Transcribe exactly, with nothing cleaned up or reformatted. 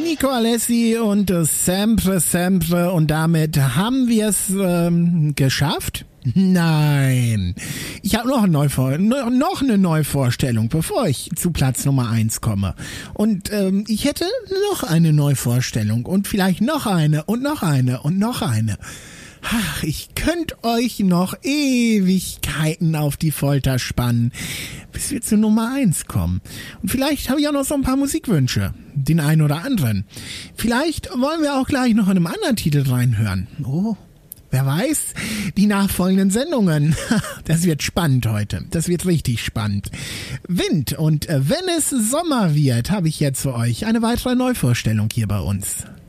Nico Alessi und Sempre Sempre, und damit haben wir es ähm, geschafft? Nein, ich habe noch, ein Neuvor- noch eine Neuvorstellung, bevor ich zu Platz Nummer eins komme. Und ähm, ich hätte noch eine Neuvorstellung und vielleicht noch eine und noch eine und noch eine. Ach, ich könnte euch noch Ewigkeiten auf die Folter spannen, bis wir zu Nummer eins kommen. Und vielleicht habe ich auch noch so ein paar Musikwünsche, den einen oder anderen. Vielleicht wollen wir auch gleich noch in einem anderen Titel reinhören. Oh, wer weiß, die nachfolgenden Sendungen. Das wird spannend heute. Das wird richtig spannend. Wind, und wenn es Sommer wird, habe ich jetzt für euch eine weitere Neuvorstellung hier bei uns.